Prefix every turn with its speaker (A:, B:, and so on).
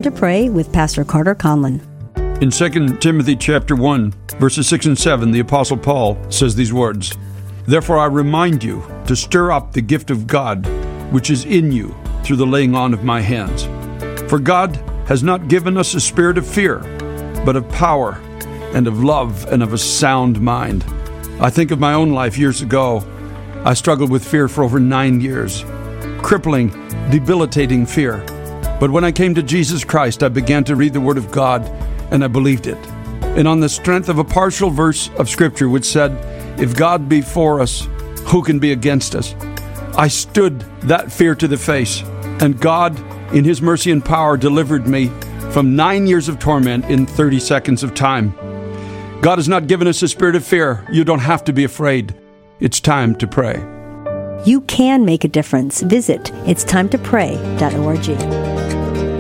A: to Pray with Pastor Carter Conlon.
B: In 2 Timothy chapter 1, verses 6 and 7, the Apostle Paul says these words, "Therefore I remind you to stir up the gift of God, which is in you, through the laying on of my hands. For God has not given us a spirit of fear, but of power and of love and of a sound mind." I think of my own life years ago. I struggled with fear for over 9 years. Crippling, debilitating fear. But when I came to Jesus Christ, I began to read the Word of God, and I believed it. And on the strength of a partial verse of Scripture which said, "If God be for us, who can be against us?" I stood that fear to the face, and God, in His mercy and power, delivered me from 9 years of torment in 30 seconds of time. God has not given us a spirit of fear. You don't have to be afraid. It's time to pray.
A: You can make a difference. Visit itstimetoPray.org.